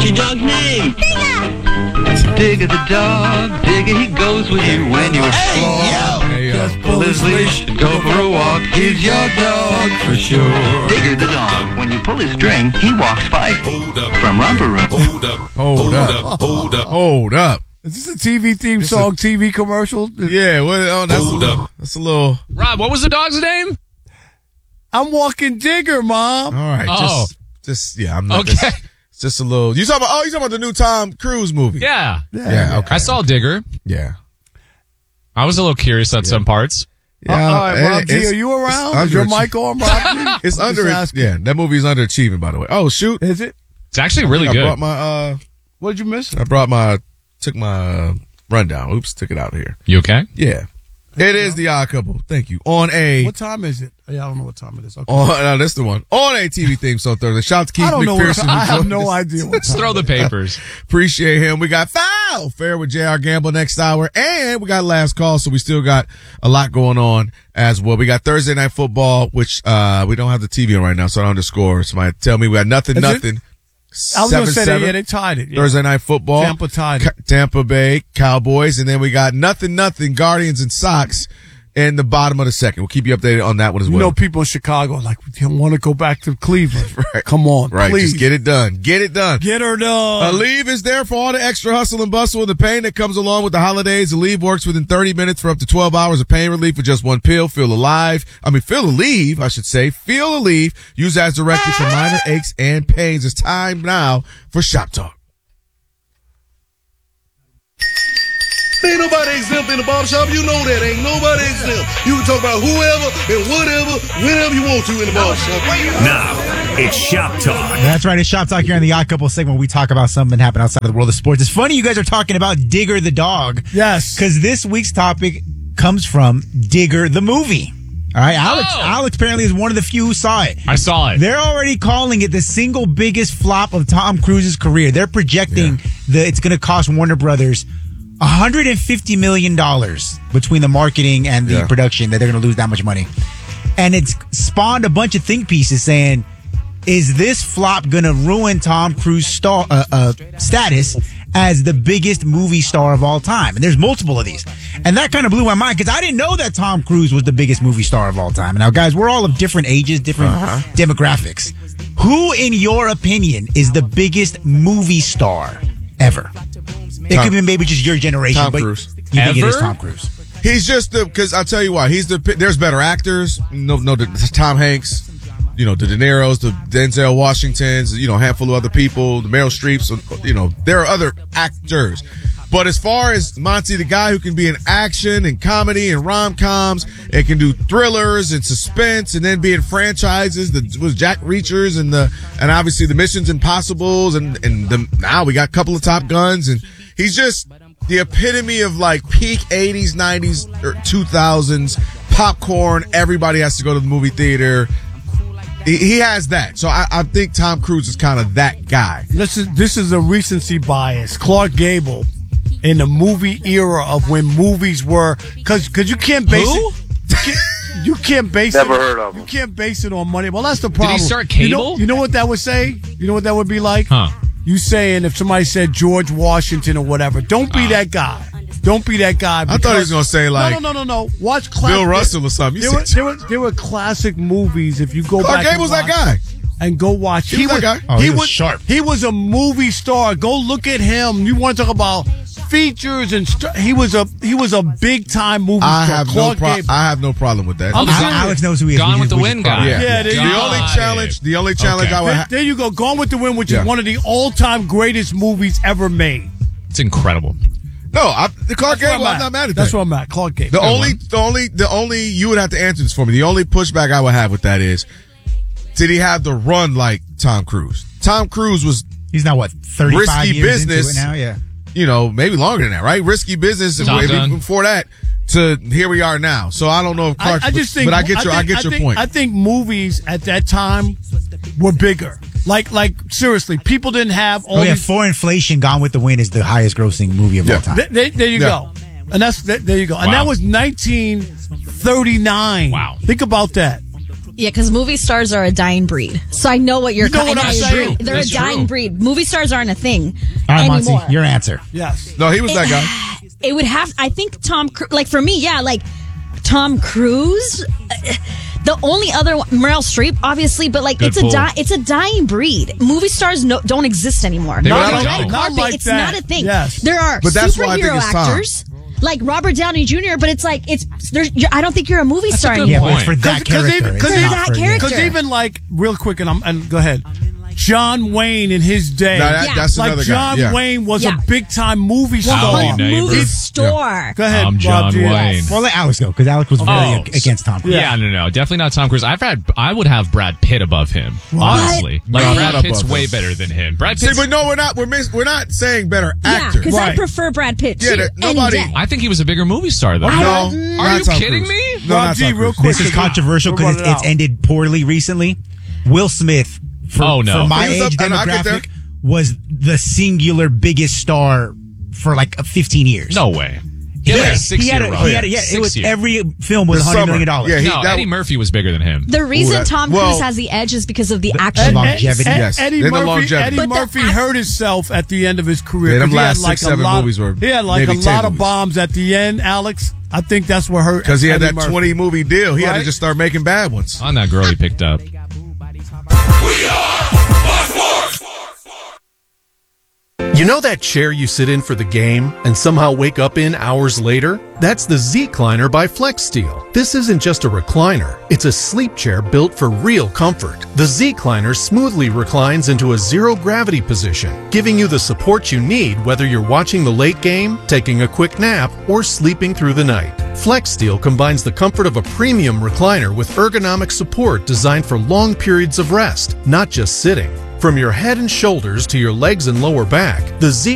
What's your dog's name? Digger the dog. Digger, he goes with you when you're slow. Just pull his leash and go for a walk. He's your dog for sure. Digger the dog. When you pull his string, he walks 5 feet from romper room. Hold up. Is this a TV theme song, TV commercial? Yeah, that's a little. Rob, what was the dog's name? I'm walking Digger, Mom. All right, I'm not. Okay. It's just a little. You talking about the new Tom Cruise movie? Yeah. Okay. I saw Digger. Yeah. I was a little curious at some parts. All right, Rob G, are you around? Is your mic on, Rob G? It's that movie's underachieving, by the way. Oh, shoot. Is it? It's actually really good. I brought my, what did you miss? Took my rundown. Oops, took it out here. You okay? Yeah. It is The Odd Couple. Thank you. What time is it? Yeah, I don't know what time it is. Okay. No, that's the one. On a TV theme song Thursday. Shout out to Keith McPherson. I have no idea. Let's throw the papers. Appreciate him. We got Foul Fair with J.R. Gamble next hour. And we got Last Call, so we still got a lot going on as well. We got Thursday Night Football, which we don't have the TV on right now, so I don't underscore. Somebody tell me we got nothing. I was going to say that, they tied it. Yeah. Thursday Night Football. Tampa tied it. Tampa Bay Cowboys. And then we got nothing, Guardians and Sox in the bottom of the second. We'll keep you updated on that one as well. You know, people in Chicago are like, we don't want to go back to Cleveland. Right. Come on, right. Please. Just get it done. Get it done. Get her done. Aleve is there for all the extra hustle and bustle and the pain that comes along with the holidays. Aleve works within 30 minutes for up to 12 hours of pain relief with just one pill. Feel Aleve, I should say. Feel Aleve. Use as directed for minor aches and pains. It's time now for Shop Talk. Ain't nobody exempt in the barbershop. You know that. Ain't nobody exempt. You can talk about whoever and whatever, whenever you want to in the barbershop. Now, it's Shop Talk. That's right. It's Shop Talk here on the Odd Couple segment where we talk about something that happened outside of the world of sports. It's funny you guys are talking about Digger the dog. Yes. Because this week's topic comes from Digger the movie. All right, Alex apparently is one of the few who saw it. I saw it. They're already calling it the single biggest flop of Tom Cruise's career. They're projecting it's going to cost Warner Brothers $150 million between the marketing and the production, that they're going to lose that much money. And it's spawned a bunch of think pieces saying, is this flop going to ruin Tom Cruise's status as the biggest movie star of all time? And there's multiple of these. And that kind of blew my mind because I didn't know that Tom Cruise was the biggest movie star of all time. Now, guys, we're all of different ages, different demographics. Who, in your opinion, is the biggest movie star ever? It could be maybe just your generation, Tom but Cruise. you think it is Tom Cruise. He's just because I'll tell you why. There's better actors. Tom Hanks, the De Niro's, the Denzel Washingtons, a handful of other people, the Meryl Streeps, there are other actors. But as far as Monty, the guy who can be in action and comedy and rom-coms and can do thrillers and suspense and then be in franchises, was Jack Reachers and obviously the Missions Impossibles and now we got a couple of Top Guns, and he's just the epitome of like peak 80s, 90s, or 2000s popcorn. Everybody has to go to the movie theater. He has that. So I think Tom Cruise is kind of that guy. This is a recency bias. Clark Gable, in the movie era of when movies were, because you can't base it. You can't base Never it. heard of him. You can't base it on money. Well, that's the problem. Did he start cable? You know what that would say? You know what that would be like? Huh. You saying if somebody said George Washington or whatever, don't be that guy. Don't be that guy. I thought he was going to say like no. Watch Bill Russell or something. There were classic movies. If you go Clark back, Gable's that guy. And go watch. He was that guy. Oh, he was sharp. He was a movie star. Go look at him. You want to talk about features and he was a big time movie star. I have no problem with that. Alex knows who he is. Gone with the Wind guy. Yeah, the only challenge I would have. There you go. Gone with the Wind, which is one of the all time greatest movies ever made. It's incredible. No, the Clark Gable. I'm not mad at that. That's what I'm at. Clark Gable. The only you would have to answer this for me. The only pushback I would have with that is, did he have the run like Tom Cruise? Tom Cruise was. He's now 35 risky years business into it now. Yeah. Maybe longer than that, right? Risky business, and maybe before that to here we are now. So I don't know if Clark. I just think, but I get your point. I think movies at that time were bigger. Like seriously, people didn't have all. For inflation, Gone with the Wind is the highest grossing movie of all time. There you go, and there you go, and that was 1939. Wow, think about that. Yeah, because movie stars are a dying breed. So I know what you're You know what I I'm agree. saying? They're That's a dying true. breed. Movie stars aren't a thing All right, anymore. Monty, your answer. Yes. No, he was that guy. It would have. I think like for me, yeah, like Tom Cruise. The only other one, Meryl Streep, obviously, but like Good it's a dying breed. Movie stars don't exist anymore. They The really red don't. Not carpet, like it's that. not a thing. Yes. There are But that's why I think superhero it's Tom. actors. Like Robert Downey Jr., but it's like I don't think you're a movie star good anymore. Yeah, but for that character. Because For that character. Because even like real quick, and go ahead, John Wayne in his day. No, Yeah. that's like another John guy. Yeah. Wayne was Yeah. a big time movie star. Howdy, neighbor. Movie store. Go ahead, I'm Rob John G. Wayne. Well, let Alex go because Alex was very Oh, against Tom Cruise. Yeah, no, definitely not Tom Cruise. I would have Brad Pitt above him. Honestly, like Right. Brad Not Pitt's above way him. better than him. Brad See, Pitt's. but no, we're not saying better Yeah, actors. because I Right. prefer Brad Pitt. Yeah, too, nobody- any day. I think he was a bigger movie star though. No, Are not you Tom kidding Cruise. me? No, Rob not G, Tom real Cruise. quick. This is controversial because We'll run it it's out. ended poorly recently. Will Smith, for Oh, no. my He was age up- and I get demographic, was the singular biggest star for like 15 years. No way. He had like a 6-year run. It was 6 years. every film was The $100 summer. million. Yeah, No, Eddie Murphy was bigger than him. The reason that- Tom well- Cruise has the edge is because of the action. longevity. Yes. Eddie They're the Murphy, longevity. Eddie But the Murphy act- hurt himself at the end of his career. Yeah, them 'cause he had last like 6, 7 movies were He had like a maybe 10 lot of movies. bombs at the end, Alex. I think that's what hurt. Because he had Eddie that Murphy. 20 movie deal. He had to Right? just start making bad ones. On that girl he picked up. You know that chair you sit in for the game and somehow wake up in hours later? That's the Z-Cliner by FlexSteel. This isn't just a recliner. It's a sleep chair built for real comfort. The Z-Cliner smoothly reclines into a zero-gravity position, giving you the support you need whether you're watching the late game, taking a quick nap, or sleeping through the night. FlexSteel combines the comfort of a premium recliner with ergonomic support designed for long periods of rest, not just sitting. From your head and shoulders to your legs and lower back, the Z